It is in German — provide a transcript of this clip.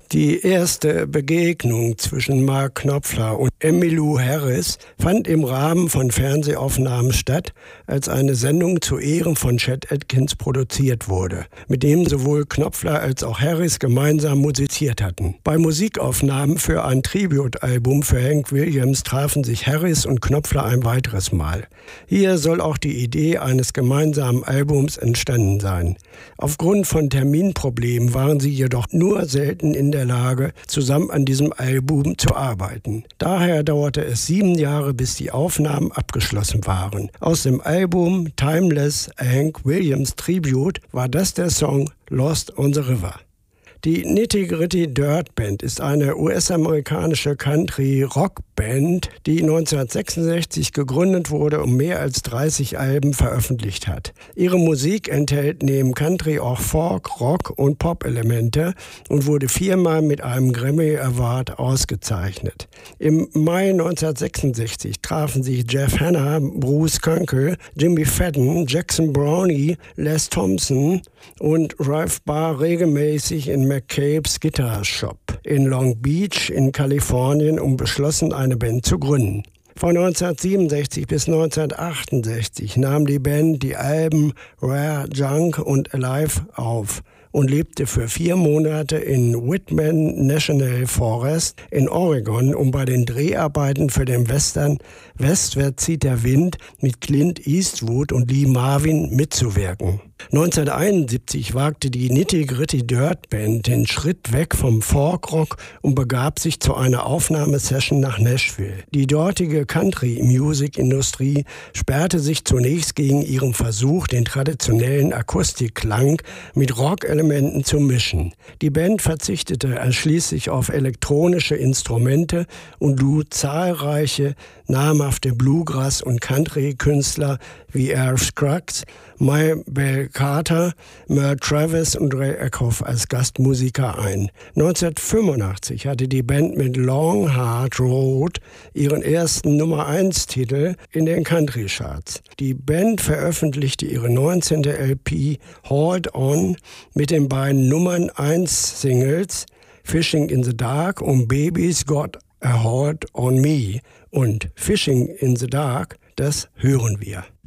Die erste Begegnung zwischen Mark Knopfler und Emmylou Harris fand im Rahmen von Fernsehaufnahmen statt, als eine Sendung zu Ehren von Chet Atkins produziert wurde, mit dem sowohl Knopfler als auch Harris gemeinsam musiziert hatten. Bei Musikaufnahmen für ein Tribute-Album für Hank Williams trafen sich Harris und Knopfler ein weiteres Mal. Hier soll auch die Idee eines gemeinsamen Albums entstanden sein. Aufgrund von Terminproblemen waren sie jedoch nur selten in der Lage, zusammen an diesem Album zu arbeiten. Daher dauerte es 7 Jahre, bis die Aufnahmen abgeschlossen waren. Aus dem Album Timeless Hank Williams Tribute war das der Song Lost on the River. Die Nitty Gritty Dirt Band ist eine US-amerikanische Country-Rock-Band, die 1966 gegründet wurde und mehr als 30 Alben veröffentlicht hat. Ihre Musik enthält neben Country auch Folk, Rock und Pop-Elemente und wurde 4-mal mit einem Grammy Award ausgezeichnet. Im Mai 1966 trafen sich Jeff Hanna, Bruce Kunkel, Jimmy Fadden, Jackson Browne, Les Thompson und Ralph Barr regelmäßig in McCabe's Guitar Shop in Long Beach in Kalifornien und beschlossen, eine Band zu gründen. Von 1967 bis 1968 nahm die Band die Alben Rare Junk und Alive auf und lebte für 4 Monate in Whitman National Forest in Oregon, um bei den Dreharbeiten für den Western Westwärts zieht der Wind mit Clint Eastwood und Lee Marvin mitzuwirken. 1971 wagte die Nitty Gritty Dirt Band den Schritt weg vom Folkrock und begab sich zu einer Aufnahmesession nach Nashville. Die dortige Country-Music-Industrie sperrte sich zunächst gegen ihren Versuch, den traditionellen Akustikklang mit Rockelementen zu mischen. Die Band verzichtete schließlich auf elektronische Instrumente und lud zahlreiche namhafte Bluegrass- und Country-Künstler wie Al Scruggs, Mabel Carter, Merle Travis und Ray Eckhoff als Gastmusiker ein. 1985 hatte die Band mit Long Hard Road ihren ersten Nummer-1-Titel in den Country-Charts. Die Band veröffentlichte ihre 19. LP Hold On mit den beiden Nummern-1-Singles Fishing in the Dark und Baby's Got a Hold on Me. Und Fishing in the Dark, das hören wir.